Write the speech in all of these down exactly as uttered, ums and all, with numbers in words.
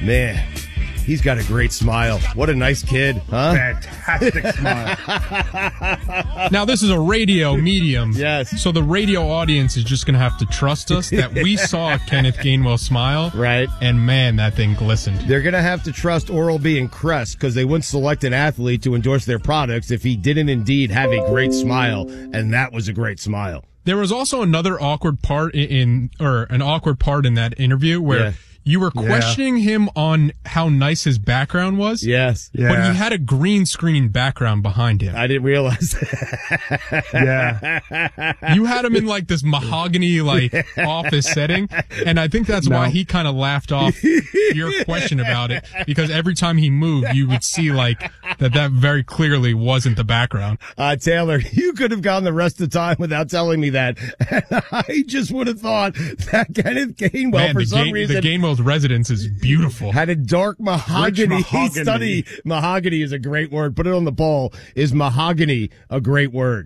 Man, he's got a great smile. What a nice kid, huh? Fantastic smile. Now, this is a radio medium. Yes. So the radio audience is just going to have to trust us that we saw Kenneth Gainwell smile. Right. And, man, that thing glistened. They're going to have to trust Oral-B and Crest because they wouldn't select an athlete to endorse their products if he didn't indeed have a great smile, and that was a great smile. There was also another awkward part in, in or an awkward part in that interview where Yeah. you were questioning yeah. him on how nice his background was. Yes. Yeah. But he had a green screen background behind him. I didn't realize that. Yeah. You had him in like this mahogany like office setting, and I think that's No. why he kind of laughed off your question about it, because every time he moved, you would see like that that very clearly wasn't the background. Uh, Taylor, you could have gone the rest of the time without telling me that. And I just would have thought that Kenneth Gainwell, Man, for the, some Gain- reason, the Gainwell's residence is beautiful. had a dark mahogany. Rich mahogany. Study. Mahogany is a great word. Put it on the ball. Is mahogany a great word?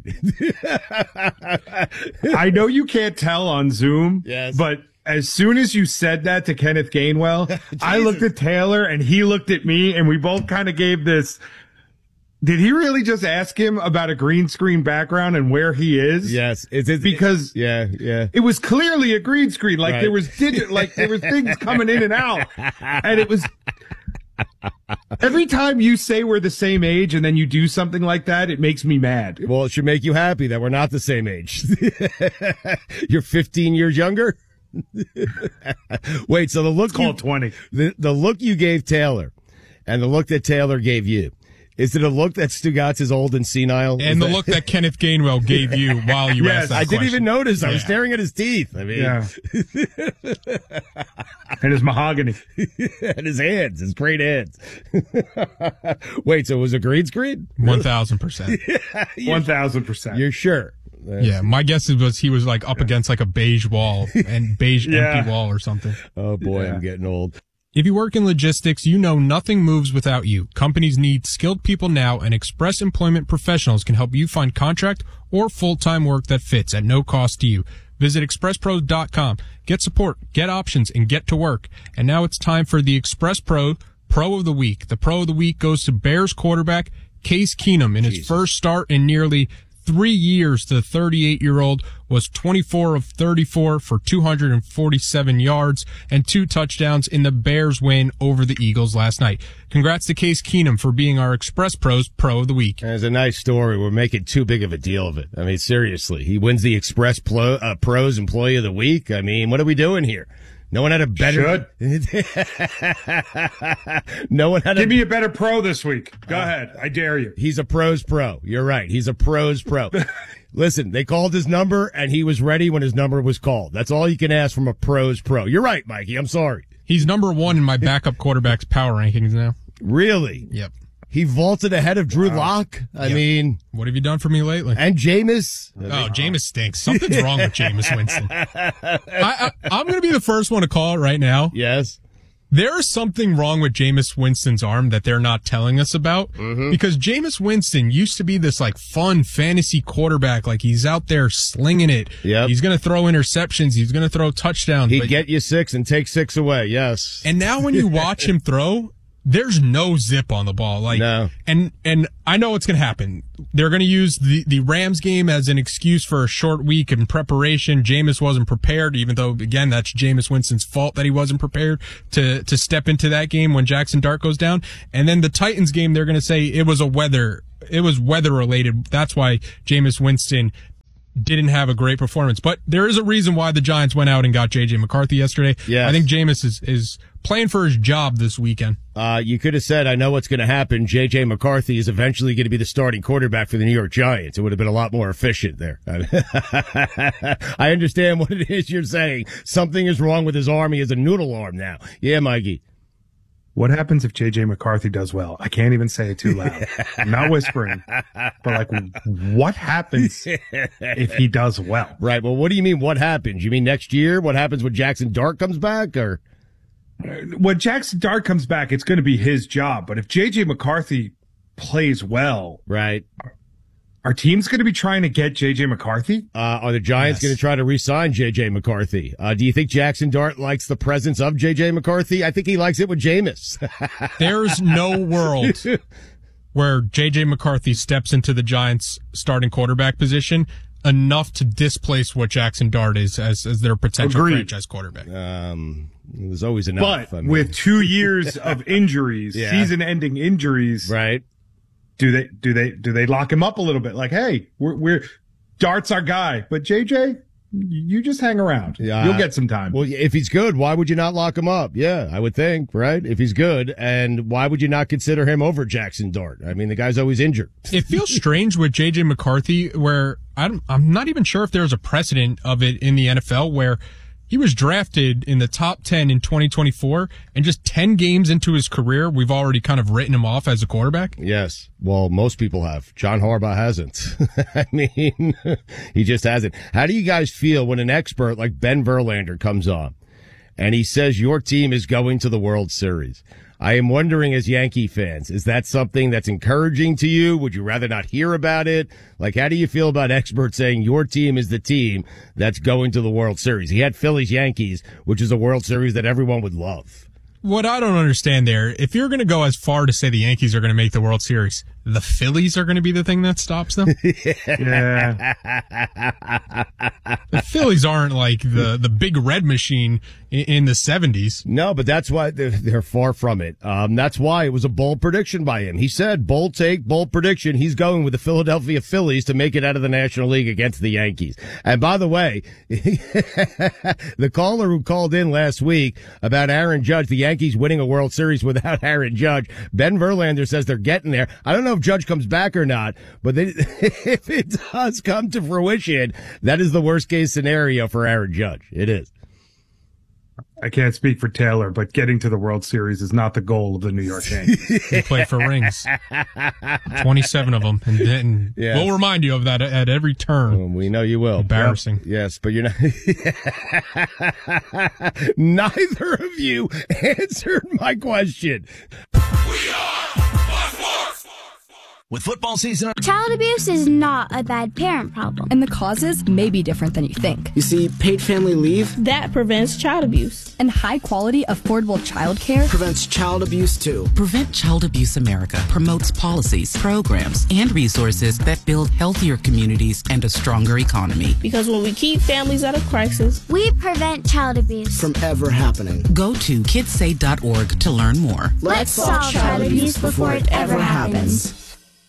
I know you can't tell on Zoom, Yes. but as soon as you said that to Kenneth Gainwell, I looked at Taylor and he looked at me and we both kind of gave this. Did he really just ask him about a green screen background and where he is? Yes. It's, it's, Because yeah, yeah. it was clearly a green screen. Like Right. there was digit, like there were things coming in and out. And it was every time you say we're the same age and then you do something like that, it makes me mad. Well, it should make you happy that we're not the same age. You're fifteen years younger? Wait, so the look Call you, it twenty. the, the look you gave Taylor and the look that Taylor gave you, is it a look that Stugotz is old and senile? And Is the that- look that Kenneth Gainwell gave you while you Yes, asked that I didn't question. even notice. I was Yeah. staring at his teeth. I mean, Yeah. And his mahogany. and his hands, his great hands. Wait, so it was a green screen? one thousand percent. One thousand percent. You're sure? Yeah, my guess was he was like up against like a beige wall and beige Yeah. empty wall or something. Oh boy, Yeah. I'm getting old. If you work in logistics, you know nothing moves without you. Companies need skilled people now, and Express Employment Professionals can help you find contract or full-time work that fits at no cost to you. Visit express pros dot com. Get support, get options, and get to work. And now it's time for the Express Pro Pro of the Week. The Pro of the Week goes to Bears quarterback Case Keenum. In his Jesus. first start in nearly three years, the thirty-eight-year-old was twenty-four of thirty-four for two hundred forty-seven yards and two touchdowns in the Bears win over the Eagles last night. Congrats to Case Keenum for being our Express Pros Pro of the Week. It's a nice story. We're making too big of a deal of it. I mean, seriously, he wins the Express Plo, uh, Pros Employee of the Week. I mean, what are we doing here? No one had a better. no one had a. Give me a better pro this week. Go ahead. I dare you. He's a pros pro. You're right. He's a pros pro. Listen, they called his number and he was ready when his number was called. That's all you can ask from a pros pro. You're right, Mikey. I'm sorry. He's number one in my backup quarterback's power rankings now. Really? Yep. He vaulted ahead of Drew Lock. I Yep. mean, What have you done for me lately? and Jameis. Oh, Jameis stinks. Something's wrong with Jameis Winston. I, I, I'm going to be the first one to call it right now. Yes. There is something wrong with Jameis Winston's arm that they're not telling us about, Mm-hmm. because Jameis Winston used to be this like fun fantasy quarterback. Like he's out there slinging it. Yep. He's going to throw interceptions. He's going to throw touchdowns. He'd but- get you six and take six away. Yes. And now when you watch him throw, there's no zip on the ball. Like, No. and, and I know what's going to happen. They're going to use the, the Rams game as an excuse for a short week in preparation. Jameis wasn't prepared, even though, again, that's Jameis Winston's fault that he wasn't prepared to, to step into that game when Jackson Dart goes down. And then the Titans game, they're going to say it was a weather, it was weather related. That's why Jameis Winston didn't have a great performance. But there is a reason why the Giants went out and got J J McCarthy yesterday. Yes. I think Jameis is, is playing for his job this weekend. Uh, you could have said, I know what's going to happen. J J McCarthy is eventually going to be the starting quarterback for the New York Giants. It would have been a lot more efficient there. I understand what it is you're saying. Something is wrong with his arm. He has a noodle arm now. Yeah, Mikey. What happens if J J McCarthy does well? I can't even say it too loud. I'm not whispering, but like, what happens if he does well? Right. Well, what do you mean? What happens? You mean next year? What happens when Jackson Dart comes back? Or When Jackson Dart comes back, it's going to be his job. But if J J McCarthy plays well, right. Are teams going to be trying to get J J McCarthy? Uh, are the Giants Yes. going to try to re-sign J J McCarthy? Uh, do you think Jackson Dart likes the presence of J J McCarthy? I think he likes it with Jameis. There's no world where J J McCarthy steps into the Giants' starting quarterback position enough to displace what Jackson Dart is as, as their potential Agreed. franchise quarterback. Um, there's always enough. But I mean, with two years of injuries, Yeah. season-ending injuries, right? do they do they do they lock him up a little bit? Like, hey, we're we're Dart's our guy, but J J, you just hang around. Yeah. You'll get some time. Well, if he's good, why would you not lock him up? Yeah, I would think, right? If he's good, and why would you not consider him over Jackson Dart? I mean, the guy's always injured. It feels strange with J J McCarthy where I don't, I'm not even sure if there's a precedent of it in the N F L where he was drafted in the top ten in twenty twenty-four, and just ten games into his career, we've already kind of written him off as a quarterback. Yes. Well, most people have. John Harbaugh hasn't. I mean, he just hasn't. How do you guys feel when an expert like Ben Verlander comes on and he says your team is going to the World Series? I am wondering, as Yankee fans, is that something that's encouraging to you? Would you rather not hear about it? Like, how do you feel about experts saying your team is the team that's going to the World Series? He had Phillies Yankees, which is a World Series that everyone would love. What I don't understand there, if you're going to go as far to say the Yankees are going to make the World Series, the Phillies are going to be the thing that stops them? Yeah. The Phillies aren't like the, the big red machine in, in the seventies. No, but that's why they're, they're far from it. Um, that's why it was a bold prediction by him. He said, bold take, bold prediction. He's going with the Philadelphia Phillies to make it out of the National League against the Yankees. And by the way, the caller who called in last week about Aaron Judge, the Yankees winning a World Series without Aaron Judge, Ben Verlander says they're getting there. I don't know if Judge comes back or not, but they, if it does come to fruition, that is the worst case scenario for Aaron Judge. It is. I can't speak for Taylor, but getting to the World Series is not the goal of the New York Yankees. He played for rings. twenty-seven of them. And, and Yes. we'll remind you of that at every turn. Well, we know you will. Embarrassing. Yep. Yes, but you're not. Neither of you answered my question. With football season, Child abuse is not a bad parent problem. And the causes may be different than you think. You see, paid family leave That prevents child abuse. And high quality, affordable childcare prevents child abuse too. Prevent Child Abuse America promotes policies, programs, and resources that build healthier communities and a stronger economy. Because when we keep families out of crisis, we prevent child abuse. From ever happening. Go to kids say dot org to learn more. Let's solve child abuse before it ever happens.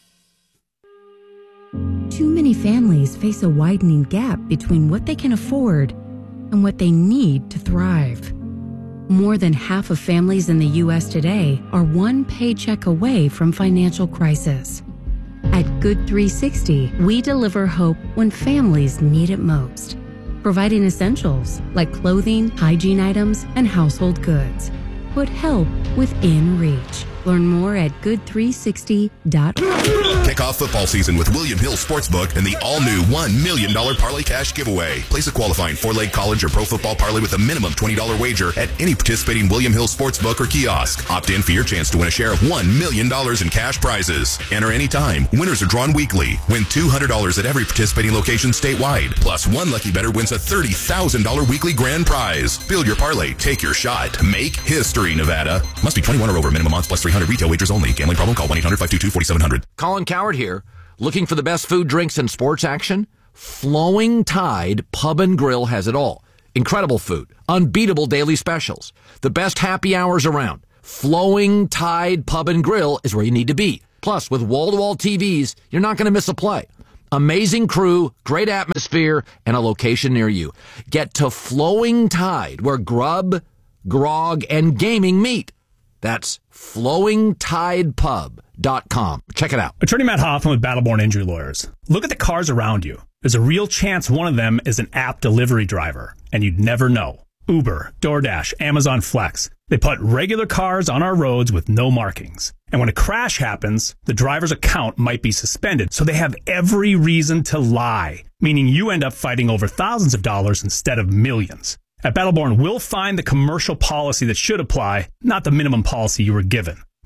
Too many families face a widening gap between what they can afford and what they need to thrive. More than half of families in the U S today are one paycheck away from financial crisis. At Good three sixty, we deliver hope when families need it most, providing essentials like clothing, hygiene items, and household goods. Put help within reach. Learn more at good three sixty dot org. Kick off football season with William Hill Sportsbook and the all-new one million dollars Parlay Cash giveaway. Place a qualifying four-leg college or pro football parlay with a minimum twenty dollars wager at any participating William Hill Sportsbook or kiosk. Opt in for your chance to win a share of one million dollars in cash prizes. Enter anytime. Winners are drawn weekly. Win two hundred dollars at every participating location statewide. Plus, one lucky bettor wins a thirty thousand dollars weekly grand prize. Build your parlay. Take your shot. Make history, Nevada. Must be twenty-one or over. Minimum odds plus three hundred. Retail wagers only. Gambling problem? Call one eight hundred five two two four seven zero zero. Colin Coward here. Looking for the best food, drinks, and sports action? Flowing Tide Pub and Grill has it all. Incredible food, unbeatable daily specials, the best happy hours around. Flowing Tide Pub and Grill is where you need to be. Plus, with wall-to-wall T Vs, you're not going to miss a play. Amazing crew, great atmosphere, and a location near you. Get to Flowing Tide, where grub, grog, and gaming meet. That's flowing tide pub dot com. Check it out. Attorney Matt Hoffman with Battleborn Injury Lawyers. Look at the cars around you. There's a real chance one of them is an app delivery driver, and you'd never know. Uber, DoorDash, Amazon Flex. They put regular cars on our roads with no markings. And when a crash happens, the driver's account might be suspended, so they have every reason to lie, meaning you end up fighting over thousands of dollars instead of millions. At Battleborn, we'll find the commercial policy that should apply, not the minimum policy you were given.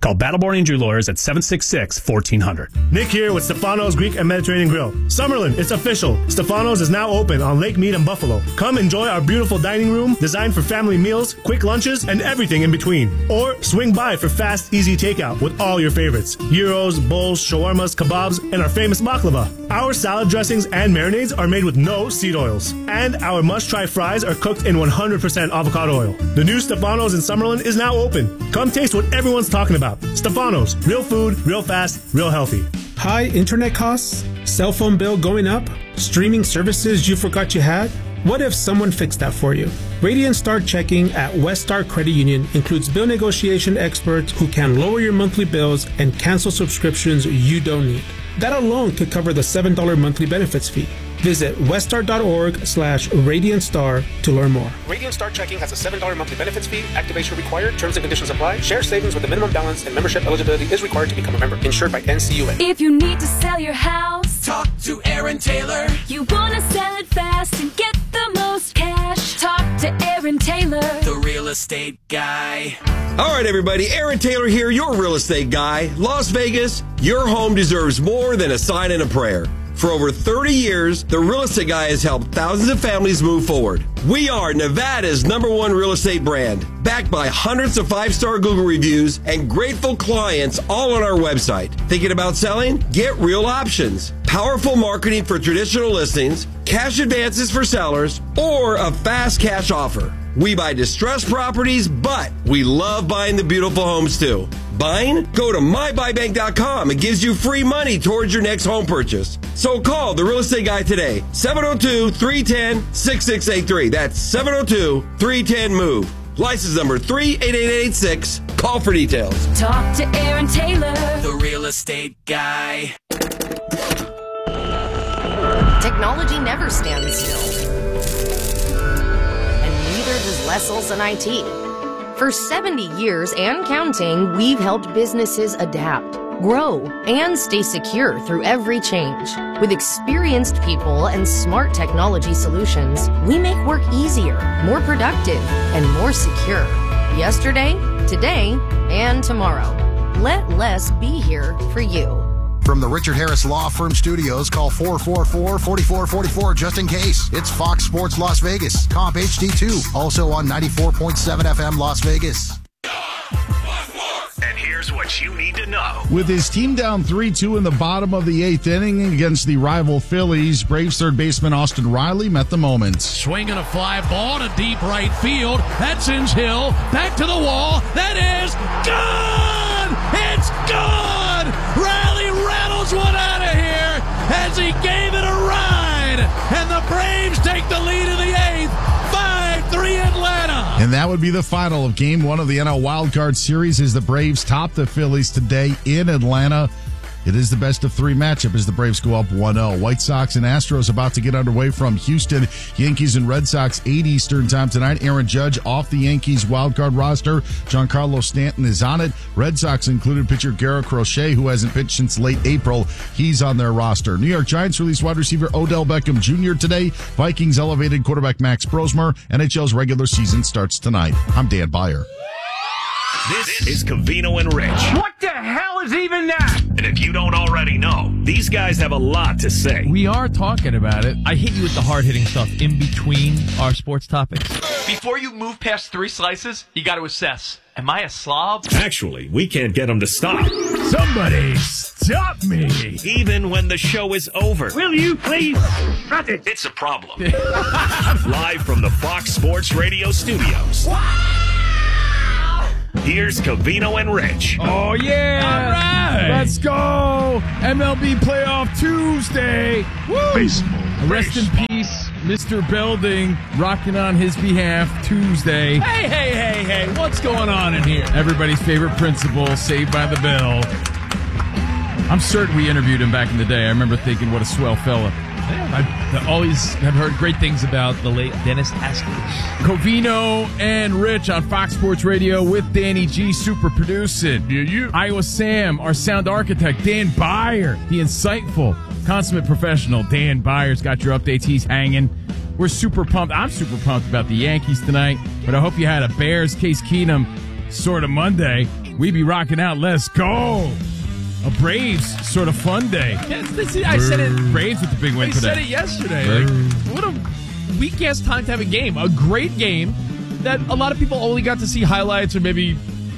Call Battleborn Injury Lawyers at seven six six, one four zero zero. Nick here with Stefano's Greek and Mediterranean Grill. Summerlin, it's official. Stefano's is now open on Lake Mead and Buffalo. Come enjoy our beautiful dining room designed for family meals, quick lunches, and everything in between. Or swing by for fast, easy takeout with all your favorites. Gyros, bowls, shawarmas, kebabs, and our famous baklava. Our salad dressings and marinades are made with no seed oils. And our must-try fries are cooked in one hundred percent avocado oil. The new Stefano's in Summerlin is now open. Come taste what everyone's talking about. Stefano's, real food, real fast, real healthy. High internet costs? Cell phone bill going up? Streaming services you forgot you had? What if someone fixed that for you? Radiant Star Checking at West Star Credit Union includes bill negotiation experts who can lower your monthly bills and cancel subscriptions you don't need. That alone could cover the seven dollars monthly benefits fee. Visit weststar.org slash Radiant Star to learn more. Radiant Star Checking has a seven dollars monthly benefits fee. Activation required. Terms and conditions apply. Share savings with a minimum balance and membership eligibility is required to become a member. Insured by N C U A. If you need to sell your house, talk to Aaron Taylor. You want to sell it fast and get the most cash, talk to Aaron Taylor, the real estate guy. All right, everybody. Aaron Taylor here, your real estate guy. Las Vegas, your home deserves more than a sign and a prayer. For over thirty years, the Real Estate Guy has helped thousands of families move forward. We are Nevada's number one real estate brand, backed by hundreds of five-star Google reviews and grateful clients all on our website. Thinking about selling? Get real options. Powerful marketing for traditional listings, cash advances for sellers, or a fast cash offer. We buy distressed properties, but we love buying the beautiful homes too. Buying? Go to my buy bank dot com. It gives you free money towards your next home purchase. So call the Real Estate Guy today, seven oh two, three one zero, six six eight three. That's seven oh two, three one zero, MOVE. License number three eight eight eight six. Call for details. Talk to Aaron Taylor, the Real Estate Guy. Technology never stands still. And neither does Lessel's and I T. For seventy years and counting, we've helped businesses adapt, grow, and stay secure through every change. With experienced people and smart technology solutions, we make work easier, more productive, and more secure. Yesterday, today, and tomorrow. Let Less be here for you. From the Richard Harris Law Firm Studios, call four four four, four four four four just in case. It's Fox Sports Las Vegas, Comp H D two, also on ninety-four point seven F M Las Vegas. And here's what you need to know. With his team down three two in the bottom of the eighth inning against the rival Phillies, Braves third baseman Austin Riley met the moment. Swinging a fly ball to deep right field. That sends Hill back to the wall. That is gone! It's gone! Riley rattles one out of here as he gave it a ride. And the Braves take the lead in the eighth. five three Atlanta. And that would be the final of game one of the N L Wildcard Series as the Braves top the Phillies today in Atlanta. It is the best of three matchup as the Braves go up one oh. White Sox and Astros about to get underway from Houston. Yankees and Red Sox, eight Eastern time tonight. Aaron Judge off the Yankees wildcard roster. Giancarlo Stanton is on it. Red Sox included pitcher Garrett Crochet, who hasn't pitched since late April. He's on their roster. New York Giants released wide receiver Odell Beckham Junior today. Vikings elevated quarterback Max Brosmer. N H L's regular season starts tonight. I'm Dan Byer. This is Covino and Rich. What the hell is even that? And if you don't already know, these guys have a lot to say. We are talking about it. I hit you with the hard-hitting stuff in between our sports topics. Before you move past three slices, you got to assess. Am I a slob? Actually, we can't get them to stop. Somebody stop me. Even when the show is over. Will you please stop it? It's a problem. Live from the Fox Sports Radio studios. Here's Covino and Rich. Oh, yeah. All right. Let's go. M L B Playoff Tuesday. Woo. Baseball. Rest in peace, Mister Belding, rocking on his behalf Tuesday. Hey, hey, hey, hey. What's going on in here? Everybody's favorite principal, Saved by the Bell. I'm certain we interviewed him back in the day. I remember thinking, what a swell fella. I always have heard great things about the late Dennis Haskins. Covino and Rich on Fox Sports Radio with Danny G, super producing. Yeah, you. Iowa Sam, our sound architect, Dan Byer, the insightful, consummate professional. Dan Byer's got your updates. He's hanging. We're super pumped. I'm super pumped about the Yankees tonight, but I hope you had a Bears Case Keenum sort of Monday. We be rocking out. Let's go. A Braves sort of fun day. Yeah, this is- I said it. Braves with the big win I today. said it yesterday. Like, what a weak-ass time to have a game. A great game that a lot of people only got to see highlights or maybe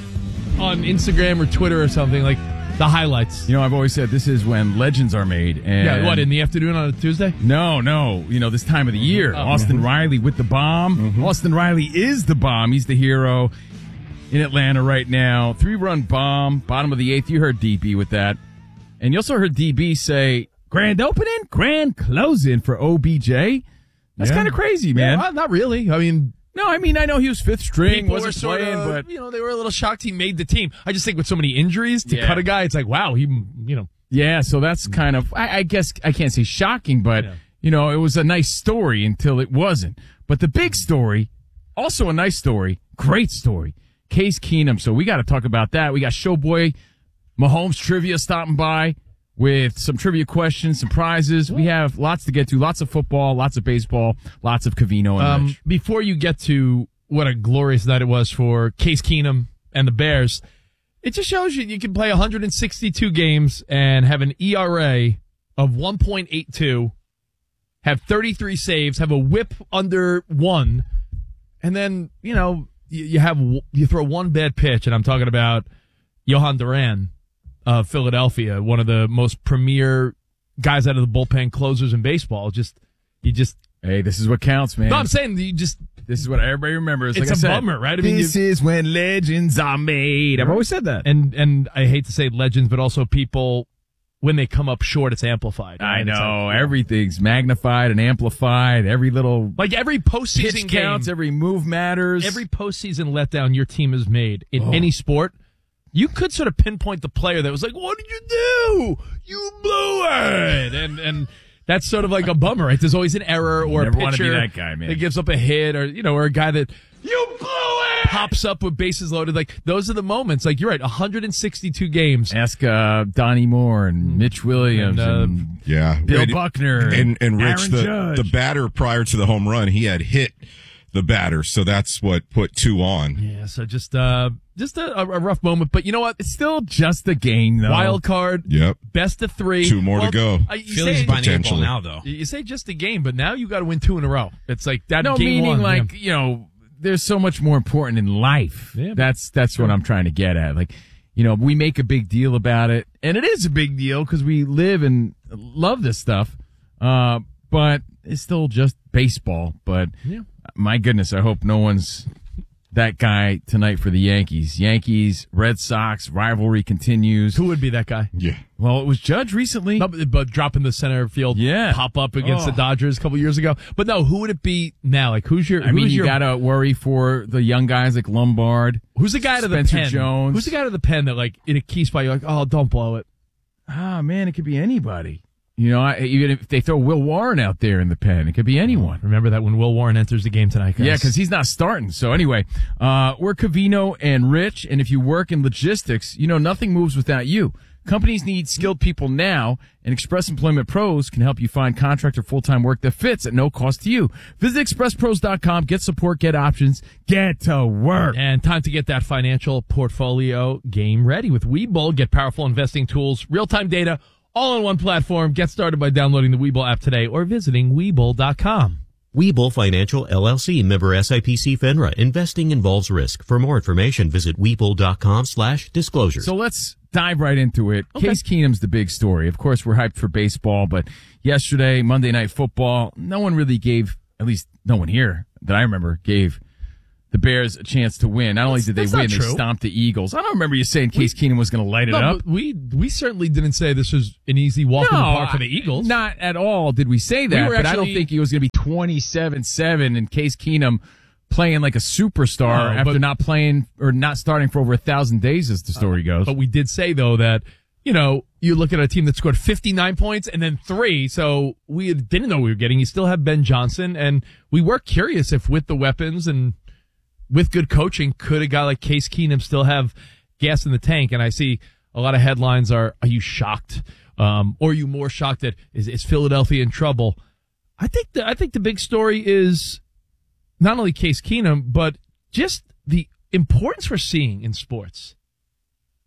on Instagram or Twitter or something. Like, the highlights. You know, I've always said this is when legends are made. And Yeah, what, in the afternoon on a Tuesday? No, no. You know, this time of the year. Oh. Austin Riley with the bomb. Mm-hmm. Austin Riley is the bomb. He's the hero in Atlanta right now. Three-run bomb, bottom of the eighth. You heard D B with that. And you also heard D B say, grand opening, grand closing for O B J. That's Yeah. kind of crazy, man. Yeah, well, not really. I mean... No, I mean, I know he was fifth string, People wasn't were sort playing, of, but... you know, they were a little shocked he made the team. I just think with so many injuries to Yeah. cut a guy, it's like, wow, he, you know. Yeah, so that's kind of, I, I guess, I can't say shocking, but, Yeah. you know, it was a nice story until it wasn't. But the big story, also a nice story, great story, Case Keenum. So we got to talk about that. We got Showboy Mahomes trivia stopping by with some trivia questions, some prizes. We have lots to get to, lots of football, lots of baseball, lots of Covino and Um, Rich. before you get to what a glorious night it was for Case Keenum and the Bears, it just shows you you can play one hundred sixty-two games and have an E R A of one point eight two, have thirty-three saves, have a whip under one, and then, you know, you, you have you throw one bad pitch, and I'm talking about Johan Duran of Philadelphia, one of the most premier guys out of the bullpen closers in baseball. Just you just Hey, this is what counts, man. no, I'm saying you just. This is what everybody remembers. It's like I a said, bummer, right? I mean, this you- is when legends are made. I've always said that. And and I hate to say legends, but also people, when they come up short, it's amplified. I right? It's know. like, Everything's magnified and amplified. Every little like every postseason pitch game, counts. Every move matters. every postseason letdown your team has made in Oh. any sport, you could sort of pinpoint the player that was like, "What did you do? You blew it," and and. That's sort of like a bummer, right? There's always an error or Never a wanna pitcher be that guy, man. that gives up a hit, or you know, or a guy that you blew it pops up with bases loaded. Like those are the moments. Like you're right, one hundred sixty-two games. Ask uh, Donnie Moore and Mitch Williams and, And, uh, Yeah. Bill And- Buckner And, and Rich, Aaron the, Judge. the batter prior to the home run, he had hit the batter. So that's what put two on. Yeah, so just uh, just a, a rough moment, but you know what? It's still just a game, though. Wild card, Yep. best of three, Two more to Well, go. uh, you Philly's say, behind the eight ball potentially. now, though. you say just a game, but now you got to win two in a row. It's like that. No, game meaning one, like, yeah. you know, there's so much more important in life. Yeah. That's that's what I'm trying to get at. Like, you know, we make a big deal about it, and it is a big deal because we live and love this stuff. Uh, but it's still just baseball. But Yeah. my goodness, I hope no one's that guy tonight for the Yankees. Yankees, Red Sox, rivalry continues. Who would be that guy? Yeah. Well, it was Judge recently. No, but, but dropping the center field Yeah. pop up against Oh. the Dodgers a couple years ago. But no, who would it be now? Like who's your? I mean, who's you your, got to worry for the young guys like Lombard. Who's the guy to the Spencer pen? Jones. Who's the guy to the pen that like in a key spot you're like, oh, don't blow it. Ah, man, it could be anybody. You know, I, even if they throw Will Warren out there in the pen, it could be anyone. Remember that when Will Warren enters the game tonight, guys. Yeah, because he's not starting. So anyway, uh, we're Covino and Rich, and if you work in logistics, you know nothing moves without you. Companies need skilled people now, and Express Employment Pros can help you find contract or full-time work that fits at no cost to you. Visit express pros dot com, get support, get options, get to work. And time to get that financial portfolio game ready with Webull. Get powerful investing tools, real-time data, all on one platform. Get started by downloading the Webull app today or visiting Webull dot com. Webull Financial, L L C, member S I P C FINRA. Investing involves risk. For more information, visit Webull dot com slash disclosure. So let's dive right into it. Okay. Case Keenum's the big story. Of course, we're hyped for baseball, but yesterday, Monday Night Football, no one really gave, at least no one here that I remember, gave the Bears a chance to win. Not only did they That's win, not they true. stomped the Eagles. I don't remember you saying Case Keenum was going to light it No, up. but we we certainly didn't say this was an easy walk in the park for the Eagles. Not at all did we say that, We were but I don't actually- think he was going to be twenty-seven seven and Case Keenum playing like a superstar No, after but- not playing or not starting for over a thousand days, as the story goes. But we did say, though, that, you know, you look at a team that scored fifty-nine points and then three, so we didn't know we were getting. You still have Ben Johnson, and we were curious if with the weapons and with good coaching, could a guy like Case Keenum still have gas in the tank? And I see a lot of headlines are, are you shocked? Um, or are you more shocked that is, is Philadelphia in trouble? I think the, I think the big story is not only Case Keenum, but just the importance we're seeing in sports.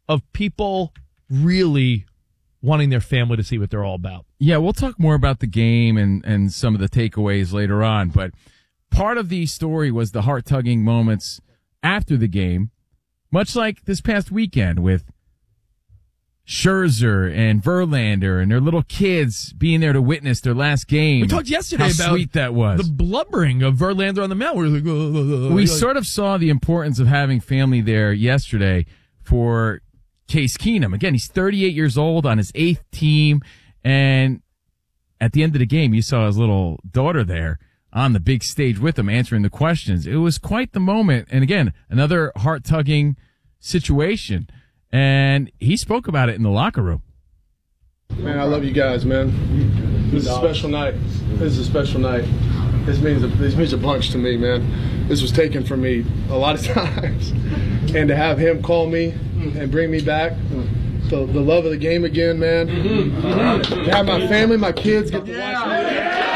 of people really wanting their family to see what they're all about. Yeah, we'll talk more about the game and, and some of the takeaways later on. But part of the story was the heart-tugging moments after the game, much like this past weekend with Scherzer and Verlander and their little kids being there to witness their last game. We talked yesterday how about sweet that was. The blubbering of Verlander on the mound. We, like, uh, uh, we like, sort of saw the importance of having family there yesterday for Case Keenum. Again, he's thirty-eight years old on his eighth team, and at the end of the game, you saw his little daughter there on the big stage with him answering the questions. It was quite the moment. And again, another heart-tugging situation. And he spoke about it in the locker room. Man, I love you guys, man. This is a special night. This is a special night. This means a, this means a bunch to me, man. This was taken from me a lot of times. And to have him call me and bring me back, the, the love of the game again, man. To have my family, my kids get to watch me.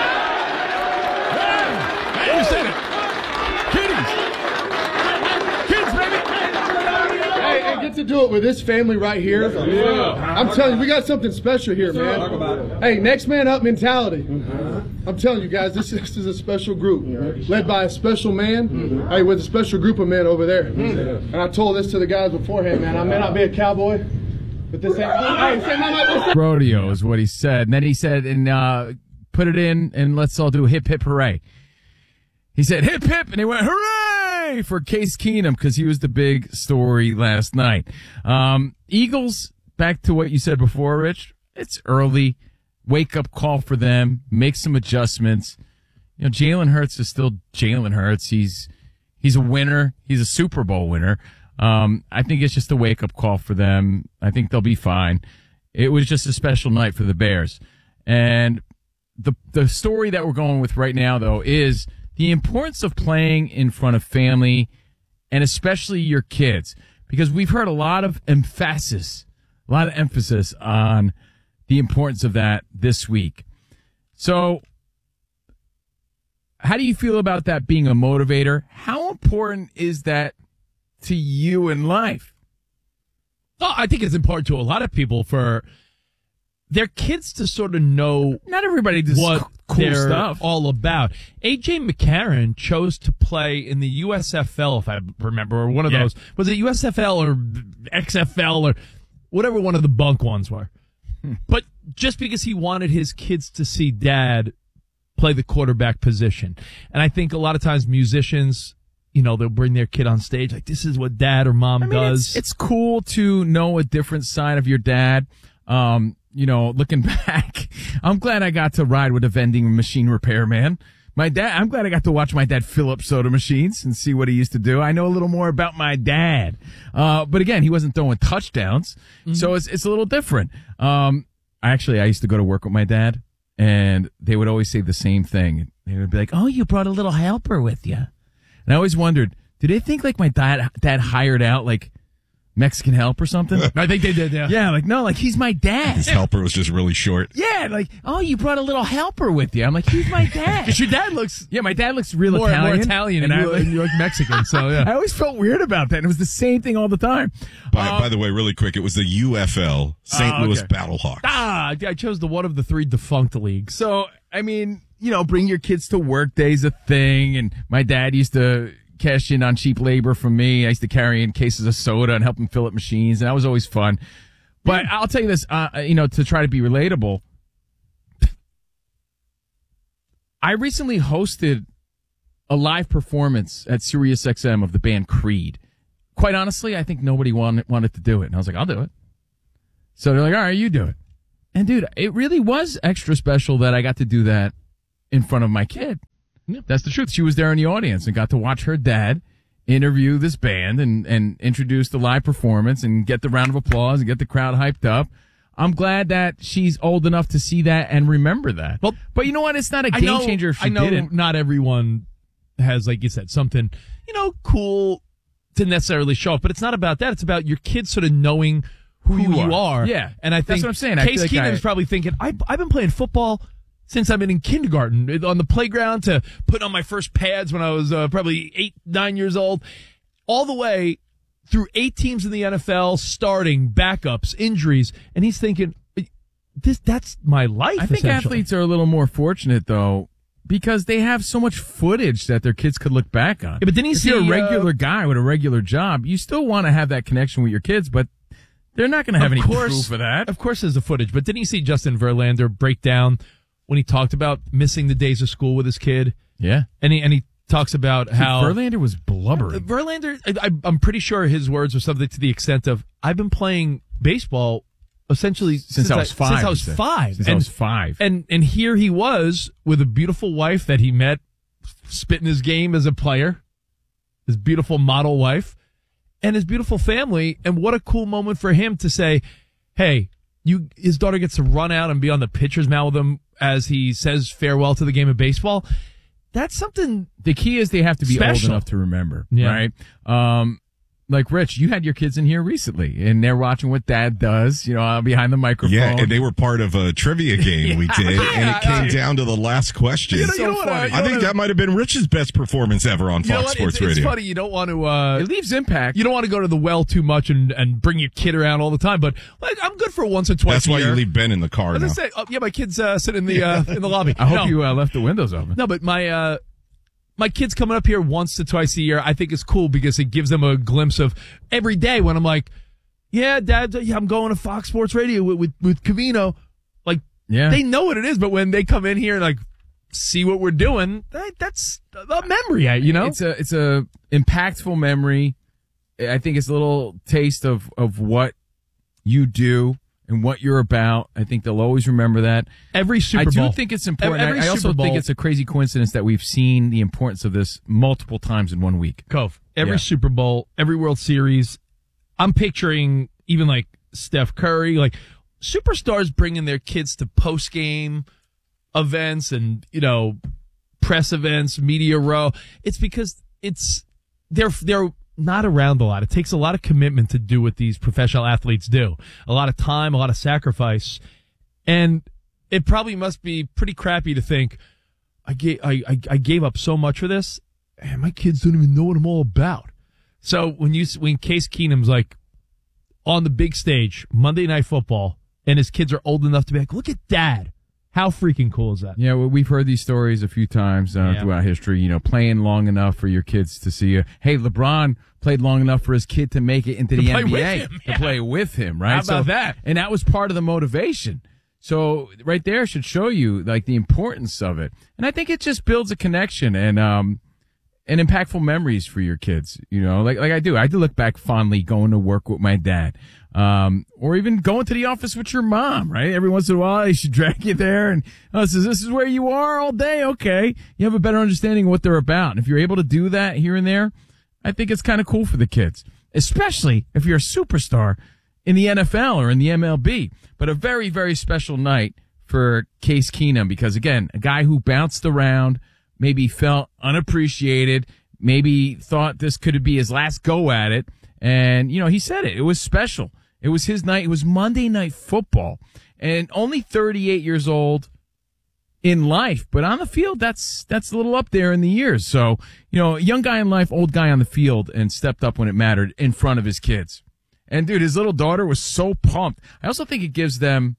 Hey, you said it. Kiddies. Kids, baby. Hey, and get to do it with this family right here. I'm telling you, we got something special here, man. Hey, next man up mentality. I'm telling you guys, this, this is a special group, led by a special man, hey, with a special group of men over there. And I told this to the guys beforehand, man. I may not be a cowboy, but this ain't. Hey, say my, my, this Rodeo is what he said. And then he said, and uh, put it in, and let's all do a hip, hip, hooray. He said, hip, hip, and he went, hooray, for Case Keenum, because he was the big story last night. Um, Eagles, back to what you said before, Rich, it's early. Wake-up call for them. Make some adjustments. You know, Jalen Hurts is still Jalen Hurts. He's he's a winner. He's a Super Bowl winner. Um, I think it's just a wake-up call for them. I think they'll be fine. It was just a special night for the Bears. And the the story that we're going with right now, though, is the importance of playing in front of family and especially your kids. Because we've heard a lot of emphasis, a lot of emphasis on the importance of that this week. So how do you feel about that being a motivator? How important is that to you in life? Oh, I think it's important to a lot of people for their kids to sort of know not everybody does what cool they're stuff. all about. A J McCarron chose to play in the U S F L, if I remember, or one of Yeah. those. Was it U S F L or X F L or whatever one of the bunk ones were? But just because he wanted his kids to see dad play the quarterback position. And I think a lot of times musicians, you know, they'll bring their kid on stage like, this is what dad or mom I mean, does. It's, it's cool to know a different side of your dad. Um, you know, looking back, I'm glad I got to ride with a vending machine repairman. My dad, I'm glad I got to watch my dad fill up soda machines and see what he used to do. I know a little more about my dad. Uh, but again, he wasn't throwing touchdowns. Mm-hmm. So it's, it's a little different. Um, actually, I used to go to work with my dad and they would always say the same thing. They would be like, oh, you brought a little helper with you. And I always wondered, do they think like my dad, dad hired out like Mexican help or something? I think they did, yeah. Yeah, like, no, like, he's my dad. His helper was just really short. Yeah, like, oh, you brought a little helper with you. I'm like, he's my dad. Because your dad looks... Yeah, my dad looks real more, Italian. More Italian, and, and, you, I, and you're like Mexican, so yeah. I always felt weird about that, and it was the same thing all the time. By, um, by the way, really quick, it was the U F L, Saint Oh, Louis okay. Battlehawks. Ah, I chose the one of the three defunct leagues. So, I mean, you know, bring your kids to work day's a thing, and my dad used to cash in on cheap labor from me. I used to carry in cases of soda and help him fill up machines, and that was always fun. But I'll tell you this, uh, you know, to try to be relatable, I recently hosted a live performance at SiriusXM of the band Creed. Quite honestly, I think nobody wanted, wanted to do it, and I was like, I'll do it. So they're like, all right, you do it. And, dude, it really was extra special that I got to do that in front of my kid. That's the truth. She was there in the audience and got to watch her dad interview this band and, and introduce the live performance and get the round of applause and get the crowd hyped up. I'm glad that she's old enough to see that and remember that. Well, but you know what? It's not a game know, changer if she I know didn't. Not everyone has, like you said, something, you know, cool to necessarily show up. But it's not about that. It's about your kids sort of knowing who, Who you you are. are. Yeah. And I think That's what I'm saying. I Case feel like Keenum's I- probably thinking, I, I've been playing football since I've been in kindergarten, on the playground to putting on my first pads when I was uh, probably eight, nine years old, all the way through eight teams in the N F L, starting, backups, injuries, and he's thinking, "This, that's my life." I think athletes are a little more fortunate though, because they have so much footage that their kids could look back on. Yeah, but didn't he if see you're a regular uh, guy with a regular job, you still want to have that connection with your kids, but they're not going to have of any course, proof of that. Of course, there's the footage, but didn't you see Justin Verlander break down when he talked about missing the days of school with his kid? Yeah, and he and he talks about Dude, how Verlander was blubbering. Verlander, I, I'm pretty sure his words were something to the extent of, "I've been playing baseball essentially since, Since I was five, Since I was he said. five. Since I was five. And and here he was with a beautiful wife that he met, spitting his game as a player, his beautiful model wife, and his beautiful family. And what a cool moment for him to say, "Hey, you." His daughter gets to run out and be on the pitcher's mound with him as he says farewell to the game of baseball. That's something. The key is they have to be special. old enough to remember, Yeah. right? Um, like Rich, you had your kids in here recently, and they're watching what Dad does, you know, behind the microphone. Yeah, and they were part of a trivia game we did, Yeah, and it came yeah. down to the last question. You know- you know what, uh, you I know think what, that might have been Rich's best performance ever on You know Fox what? Sports it's, Radio. It's funny. You don't want to. Uh, It leaves impact. You don't want to go to the well too much and, and bring your kid around all the time. But like, I'm good for once or twice. That's a why year. you leave Ben in the I car was now. gonna say, oh, yeah, my kids uh, sit in the uh, in the lobby. I hope No. you uh, left the windows open. No, but my uh, my kids coming up here once to twice a year, I think is cool because it gives them a glimpse of every day when I'm like, yeah, Dad, yeah, I'm going to Fox Sports Radio with with, with Covino. Like, Yeah. they know what it is, but when they come in here and like see what we're doing, that, that's a memory, you know. It's a it's a impactful memory. I think it's a little taste of of what you do and what you're about. I think they'll always remember that. Every Super I do Bowl. think it's important. Every I, I also Super Bowl- think it's a crazy coincidence that we've seen the importance of this multiple times in one week. Cove. Every Yeah. Super Bowl, every World Series. I'm picturing even like Steph Curry, like superstars bringing their kids to post game events and, you know, press events, media row. It's because it's they're they're not around a lot. It takes a lot of commitment to do what these professional athletes do. A lot of time, a lot of sacrifice. And it probably must be pretty crappy to think I gave I, I, I gave up so much for this, and my kids don't even know what I'm all about. So when you when Case Keenum's like on the big stage Monday Night Football, and his kids are old enough to be like, "Look at Dad," how freaking cool is that? Yeah, well, we've heard these stories a few times uh, Yeah. throughout history. You know, playing long enough for your kids to see you. Hey, LeBron played long enough for his kid to make it into To the play N B A with him, to yeah. play with him, right? How about so, that? And that was part of the motivation. So right there should show you like the importance of it. And I think it just builds a connection and um and impactful memories for your kids. You know, like like I do. I do look back fondly going to work with my dad. Um, or even going to the office with your mom, right? Every once in a while, they should drag you there and, oh, so this is where you are all day. Okay. You have a better understanding of what they're about. And if you're able to do that here and there, I think it's kind of cool for the kids, especially if you're a superstar in the N F L or in the M L B. But a very, very special night for Case Keenum because, again, a guy who bounced around, maybe felt unappreciated, maybe thought this could be his last go at it. And, you know, he said it. It was special. It was his night. It was Monday Night Football. And only thirty-eight years old in life, but on the field, that's that's a little up there in the years. So, you know, young guy in life, old guy on the field, and stepped up when it mattered in front of his kids. And, dude, his little daughter was so pumped. I also think it gives them,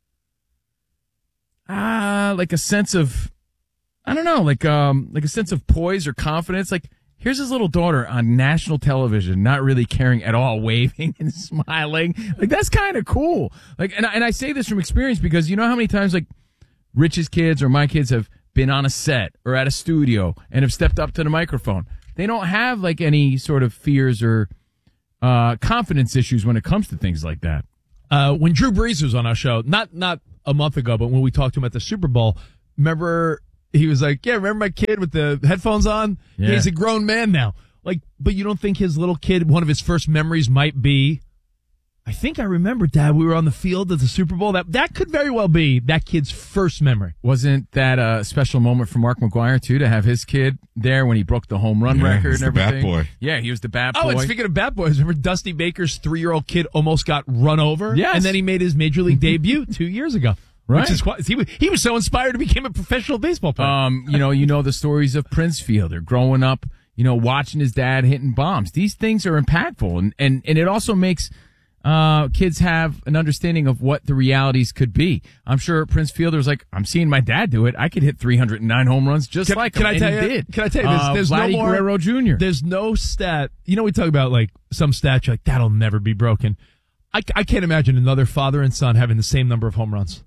ah, uh, like a sense of, I don't know, like um, like a sense of poise or confidence. Like, here's his little daughter on national television, not really caring at all, waving and smiling. Like, that's kind of cool. Like, and I, and I say this from experience because you know how many times, like, Rich's kids or my kids have been on a set or at a studio and have stepped up to the microphone. They don't have, like, any sort of fears or uh, confidence issues when it comes to things like that. Uh, when Drew Brees was on our show, not not a month ago, but when we talked to him at the Super Bowl, remember he was like, yeah, remember my kid with the headphones on? Yeah. He's a grown man now. Like, but you don't think his little kid, one of his first memories might be, I think I remember, Dad, we were on the field at the Super Bowl. That that could very well be that kid's first memory. Wasn't that a special moment for Mark McGwire, too, to have his kid there when he broke the home run Yeah, record he's and the bat everything? boy. Yeah, he was the bat boy. Oh, and speaking of bat boys, remember Dusty Baker's three-year-old kid almost got run over? Yes. And then he made his major league debut two years ago. Right. Which is why he was, he was so inspired to become a professional baseball player. Um, you know, you know the stories of Prince Fielder growing up, you know, watching his dad hitting bombs. These things are impactful, and and, and it also makes uh, kids have an understanding of what the realities could be. I'm sure Prince Fielder was like, I'm seeing my dad do it. I could hit three hundred nine home runs just can, like can him. I and tell he you, did. Can I tell you, there's, Uh, there's no Vladdy more. Guerrero Junior There's no stat. You know, we talk about like some stats, you're like, that'll never be broken. I, I can't imagine another father and son having the same number of home runs.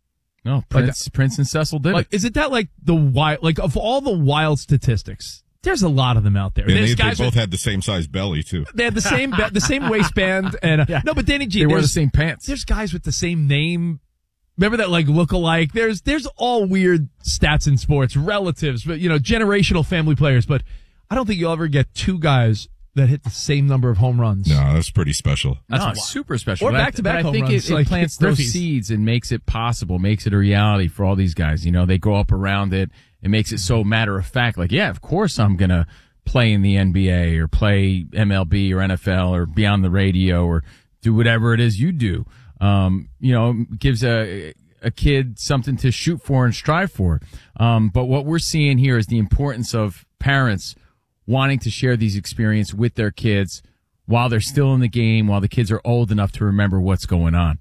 No, Prince, like, Prince and Cecil did like, it. Isn't that like the wild, like of all the wild statistics, there's a lot of them out there. And they, they guys both with, had the same size belly, too. They had the same the same waistband. and uh, yeah. No, but Danny G, they wear the same pants. There's guys with the same name. Remember that like look-alike? There's, there's all weird stats in sports, relatives, but you know, generational family players. But I don't think you'll ever get two guys that hit the same number of home runs. No, that's pretty special. That's No, super special. Or But I- back-to-back but I home think runs, it, it like plants those Griffey's. seeds and makes it possible, makes it a reality for all these guys. You know, they grow up around it. It makes it so matter of fact. Like, yeah, of course I'm going to play in the N B A or play M L B or N F L or be on the radio or do whatever it is you do. Um, you know, gives a a kid something to shoot for and strive for. Um, but what we're seeing here is the importance of parents wanting to share these experiences with their kids while they're still in the game, while the kids are old enough to remember what's going on.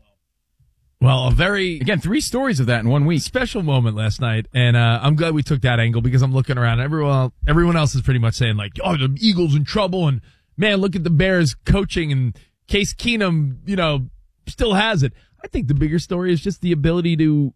Well, a very, again, three stories of that in one week. Special moment last night, and uh, I'm glad we took that angle because I'm looking around. Everyone, everyone else is pretty much saying like, "Oh, the Eagles in trouble," and man, look at the Bears coaching, and Case Keenum, you know, still has it. I think the bigger story is just the ability to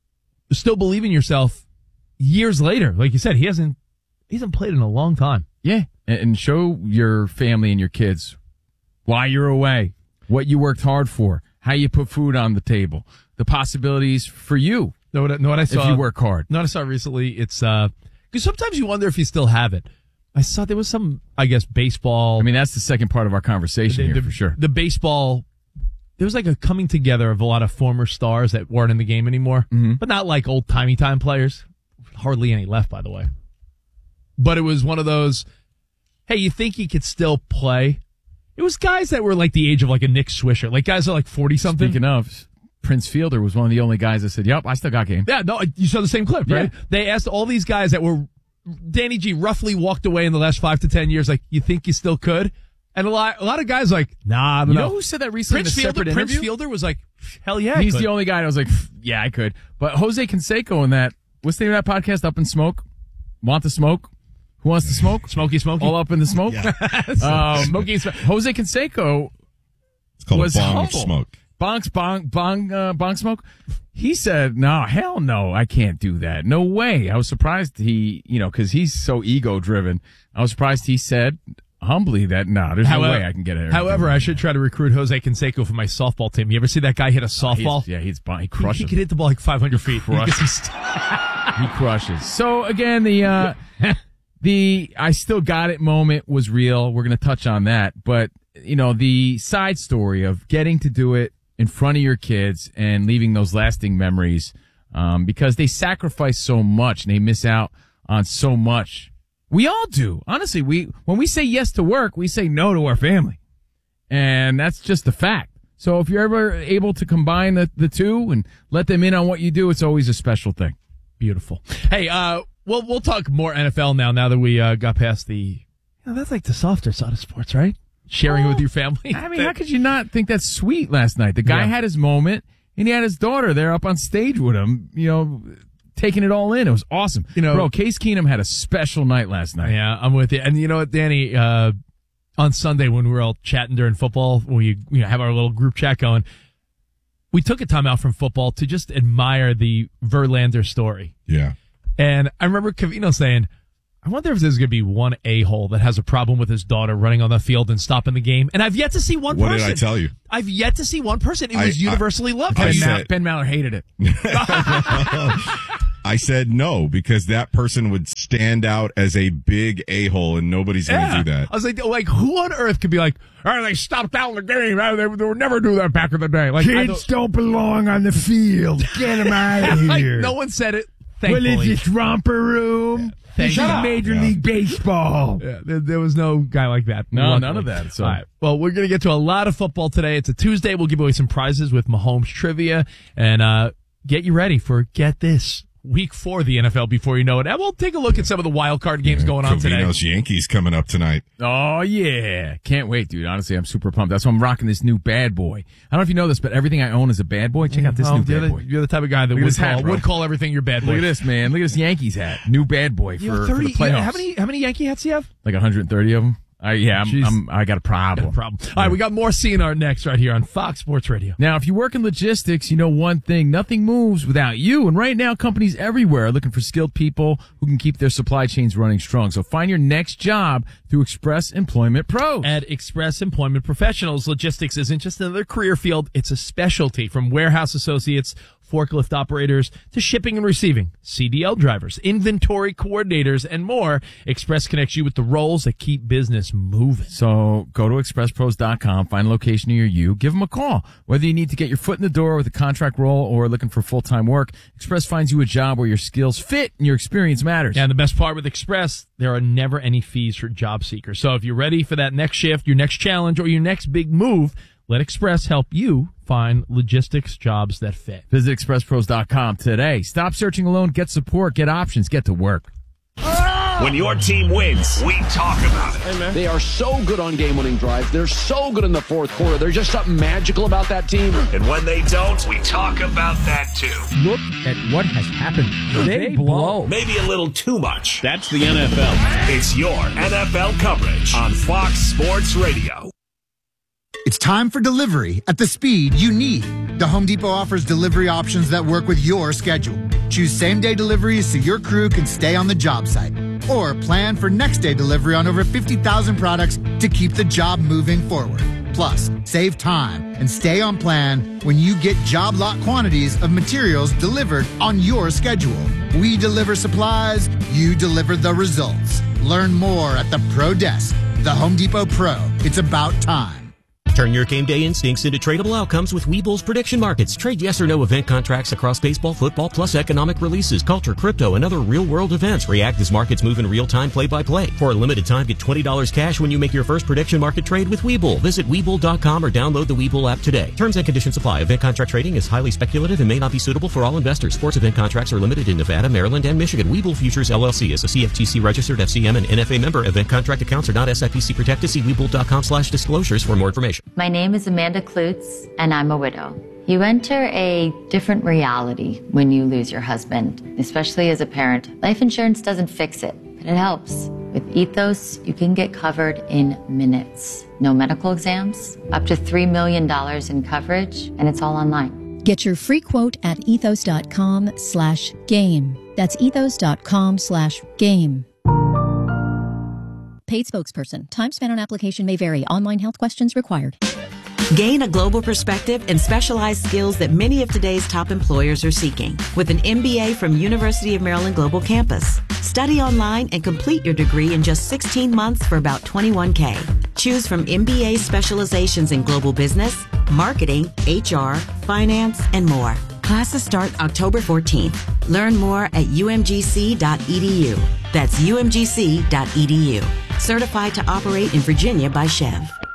still believe in yourself years later. Like you said, he hasn't he hasn't played in a long time. Yeah, and show your family and your kids why you're away, what you worked hard for, how you put food on the table, the possibilities for you. Know what, know what I saw? If you work hard. Know what I saw recently? It's uh, because sometimes you wonder if you still have it. I saw there was some, I guess, baseball. I mean, that's the second part of our conversation the, here the, for sure. The baseball. There was like a coming together of a lot of former stars that weren't in the game anymore, mm-hmm. but not like old timey time players. Hardly any left, by the way. But it was one of those, hey, you think he could still play? It was guys that were like the age of like a Nick Swisher, like guys that are like forty something. Speaking of, Prince Fielder was one of the only guys that said, "Yep, I still got game." Yeah, no, you saw the same clip, right? Yeah. They asked all these guys that were Danny G roughly walked away in the last five to ten years, like, you think you still could? And a lot, a lot of guys like, nah, I don't you know. know who said that recently Prince in a Fielder, separate Prince interview? Fielder was like, hell yeah, I He's could. the only guy that was like, yeah, I could. But Jose Canseco in that, what's the name of that podcast? Up in Smoke? Want the Smoke? Who wants to smoke? Smoky Smoky. All up in the smoke? Yeah. um, Smoky Smoke. Jose Canseco It's called was a bong humble. smoke. Bonks, bong, bong, uh, bong smoke. He said, no, hell no, I can't do that. No way. I was surprised he, you know, cause he's so ego driven. I was surprised he said humbly that, no, there's However, no way I can get it. However, I should try to recruit Jose Canseco for my softball team. You ever see that guy hit a softball? He's, yeah, he's, he He, crushes. he could hit the ball like five hundred feet. He crushes. gets some- He crushes. So again, the, uh, the I still got it moment was real. We're going to touch on that. But, you know, the side story of getting to do it in front of your kids and leaving those lasting memories, um, because they sacrifice so much and they miss out on so much. We all do. Honestly, we, when we say yes to work, we say no to our family. And that's just the fact. So if you're ever able to combine the, the two and let them in on what you do, it's always a special thing. Beautiful. Hey, uh, we'll, we'll talk more N F L now, now that we, uh, got past the, you know, that's like the softer side of sports, right? Sharing Well, it with your family. I mean, how could you not think that's sweet last night? The guy Yeah. had his moment, and he had his daughter there up on stage with him, you know, taking it all in. It was awesome. You know- Bro, Case Keenum had a special night last night. Yeah, I'm with you. And you know what, Danny, uh, on Sunday when we were all chatting during football, when we you know, have our little group chat going, we took a time out from football to just admire the Verlander story. Yeah. And I remember Cavino saying, I wonder if there's going to be one a-hole that has a problem with his daughter running on the field and stopping the game. And I've yet to see one What person. did I tell you? I've yet to see one person. It I- was I- universally loved. I Ben, said- Ma- Ben Maller hated it. I said no because that person would stand out as a big a-hole and nobody's going to Yeah. do that. I was like, like, who on earth could be like, oh, they stopped out in the game. Oh, They, they would never do that back in the day. Like, I Kids don't belong on the field. Get them out of like, here. no one said it. Well, Thankfully. is this romper room? Thank This you. is Major Yeah. League Baseball. Yeah, there, there was no guy like that. No, Luckily. none of that, so- All right. Well, we're going to get to a lot of football today. It's a Tuesday. We'll give away some prizes with Mahomes trivia and uh, get you ready for, get this, week four of the N F L before you know it. And we'll take a look at some of the wild card games going on today. Covino's Yankees coming up tonight. Oh, yeah. Can't wait, dude. Honestly, I'm super pumped. That's why I'm rocking this new bad boy. I don't know if you know this, but everything I own is a bad boy. Check out this Oh, new you're bad the, boy. You're the type of guy that Look at would this hat, call, bro. would call everything your bad boy. Look at this, man. Look at this Yankees hat. New bad boy for, You have for thirty, the playoffs. how many how many Yankee hats do you have? Like one hundred thirty of them. I, yeah, I'm, I'm, I got a problem. Got a problem. All right, we got more C N R next right here on Fox Sports Radio. Now, if you work in logistics, you know one thing, nothing moves without you. And right now, companies everywhere are looking for skilled people who can keep their supply chains running strong. So find your next job through Express Employment Pros. At Express Employment Professionals, logistics isn't just another career field, it's a specialty. From warehouse associates, forklift operators, to shipping and receiving, C D L drivers, inventory coordinators, and more. Express connects you with the roles that keep business moving. So go to express pros dot com, find a location near you, give them a call. Whether you need to get your foot in the door with a contract role or looking for full-time work, Express finds you a job where your skills fit and your experience matters. And the best part with Express, there are never any fees for job seekers. So if you're ready for that next shift, your next challenge, or your next big move, let Express help you find logistics jobs that fit. Visit express pros dot com today. Stop searching alone. Get support. Get options. Get to work. When your team wins, we talk about it. They are so good on game-winning drives. They're so good in the fourth quarter. There's just something magical about that team. And when they don't, we talk about that too. Look at what has happened. They, blow. Maybe a little too much. That's the N F L. It's your N F L coverage on Fox Sports Radio. It's time for delivery at the speed you need. The Home Depot offers delivery options that work with your schedule. Choose same-day deliveries so your crew can stay on the job site. Or plan for next-day delivery on over fifty thousand products to keep the job moving forward. Plus, save time and stay on plan when you get job lot quantities of materials delivered on your schedule. We deliver supplies, you deliver the results. Learn more at the Pro Desk. The Home Depot Pro. It's about time. Turn your game day instincts into tradable outcomes with Webull's prediction markets. Trade yes or no event contracts across baseball, football, plus economic releases, culture, crypto, and other real-world events. React as markets move in real time, play-by-play. For a limited time, get twenty dollars cash when you make your first prediction market trade with Webull. Visit Webull dot com or download the Webull app today. Terms and conditions apply. Event contract trading is highly speculative and may not be suitable for all investors. Sports event contracts are limited in Nevada, Maryland, and Michigan. Webull Futures, L L C is a C F T C registered F C M and N F A member. Event contract accounts are not S I P C protected. See Webull dot com slash disclosures for more information. My name is Amanda Klutz, and I'm a widow. You enter a different reality when you lose your husband, especially as a parent. Life insurance doesn't fix it, but it helps. With Ethos, you can get covered in minutes. No medical exams, up to three million dollars in coverage, and it's all online. Get your free quote at ethos dot com slash game. That's ethos dot com slash game. Paid spokesperson. Time spent on application may vary. Online health questions required. Gain a global perspective and specialized skills that many of today's top employers are seeking with an M B A from University of Maryland Global Campus. Study online and complete your degree in just sixteen months for about twenty-one K. Choose from M B A specializations in global business, marketing, H R, finance, and more. Classes start October fourteenth. Learn more at U M G C dot E D U. That's U M G C dot E D U. Certified to operate in Virginia by Chev.